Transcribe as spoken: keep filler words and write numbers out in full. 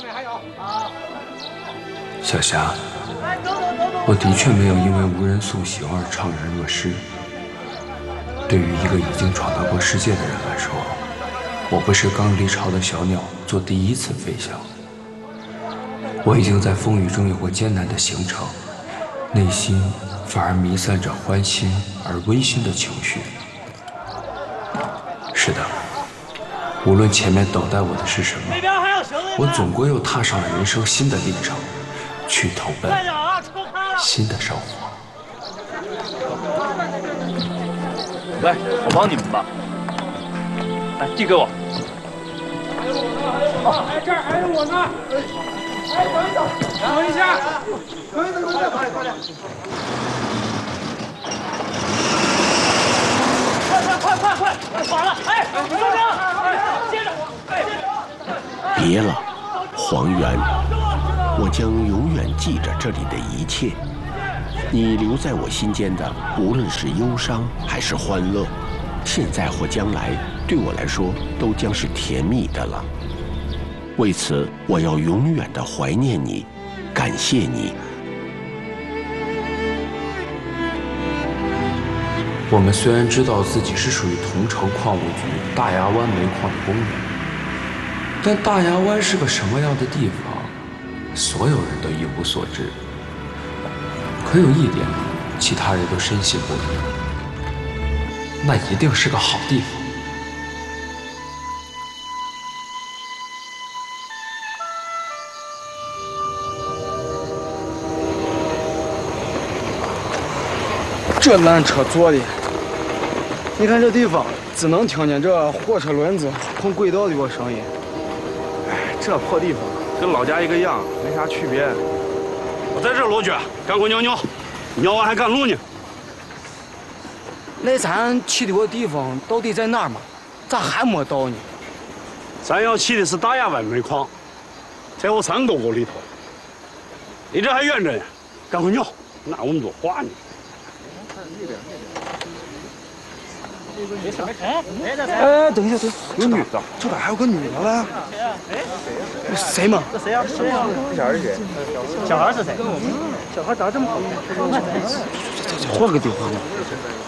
小霞，我的确没有因为无人送行而怅然若失。对于一个已经闯荡过世界的人来说，我不是刚离巢的小鸟，做第一次飞翔。我已经在风雨中有过艰难的行程，内心反而弥散着欢欣而温馨的情绪。是的，无论前面等待我的是什么，我总归又踏上了人生新的历程，去投奔新的生活。 来，我帮你们吧。来，递给我。 哦，哎，这儿还有我呢。哎，等一等，等一下，等一等，等一等，快点，快点。快快快快快，完了！哎，收着，接着，哎， 别了，黄源，我将永远记着这里的一切。你留在我心间的，无论是忧伤还是欢乐，现在或将来，对我来说都将是甜蜜的了。为此，我要永远的怀念你，感谢你。 我们虽然知道自己是属于桐城矿务局大牙湾煤矿的工人，但大牙湾是个什么样的地方，所有人都一无所知。可有一点，其他人都深信不疑，那一定是个好地方。 这缆车坐的，你看这地方，只能听见这货车轮子碰轨道的个声音。哎，这破地方跟老家一个样，没啥区别。 我在这儿落脚，赶快尿尿，尿完还赶路呢。 那咱去的个地方到底在哪儿嘛？咋还没到呢？ 咱要去的是大牙湾煤矿，在我山沟沟里头，离这还远着呢。赶快尿，哪有那么多话呢？ 没事没事。哎， 哎，等一下，等，有女的，这咋还有个女的嘞？谁嘛？ 这谁呀？谁呀？小孩是谁？小孩是谁？小孩长这么好看。 换个地方吧。